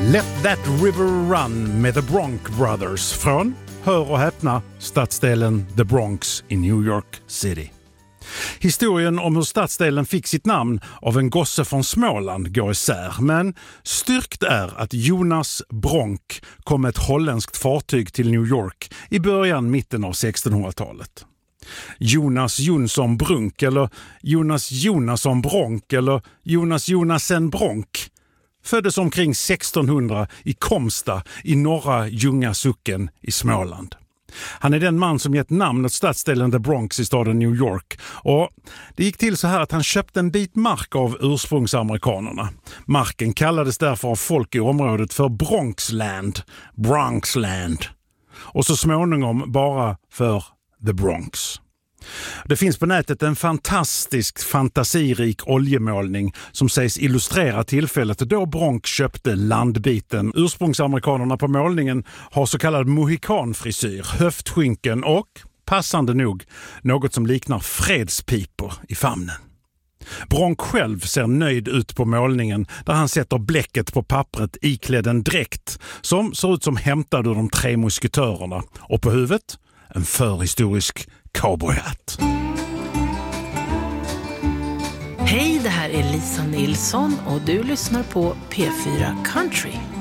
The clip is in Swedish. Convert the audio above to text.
Let That River Run med The Bronx Brothers från, hör och häpna, stadsdelen The Bronx i New York City. Historien om hur stadsdelen fick sitt namn av en gosse från Småland går isär, men styrkt är att Jonas Bronk kom med ett holländskt fartyg till New York i mitten av 1600-talet. Jonas Jonsson Brunk eller Jonas Jonasson Bronk eller Jonas Jonasen Bronk föddes omkring 1600 i Komsta i norra Ljunga socken i Småland. Han är den man som gett namn åt stadsdelen The Bronx i staden New York, och det gick till så här att han köpte en bit mark av ursprungsamerikanerna. Marken kallades därför av folk i området för Bronxland, och så småningom bara för The Bronx. Det finns på nätet en fantastisk fantasirik oljemålning som sägs illustrera tillfället då Bronx köpte landbiten. Ursprungsamerikanerna på målningen har så kallad mohikanfrisyr, höftskynken och, passande nog, något som liknar fredspipor i famnen. Bronx själv ser nöjd ut på målningen där han sätter bläcket på pappret iklädd en dräkt som ser ut som hämtad ur de 3 musketörerna, och på huvudet en förhistorisk cowboyhatt. Hej, det här är Lisa Nilsson och du lyssnar på P4 Country.